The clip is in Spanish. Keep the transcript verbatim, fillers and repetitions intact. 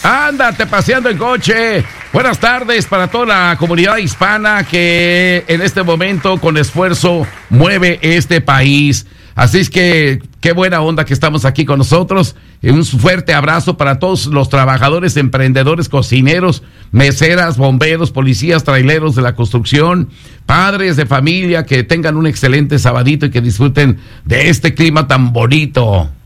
Ándate paseando en coche. Buenas tardes para toda la comunidad hispana que en este momento con esfuerzo mueve este país. Así es que qué buena onda que estamos aquí con nosotros. Un fuerte abrazo para todos los trabajadores, emprendedores, cocineros, meseras, bomberos, policías, traileros de la construcción, padres de familia, que tengan un excelente sabadito y que disfruten de este clima tan bonito.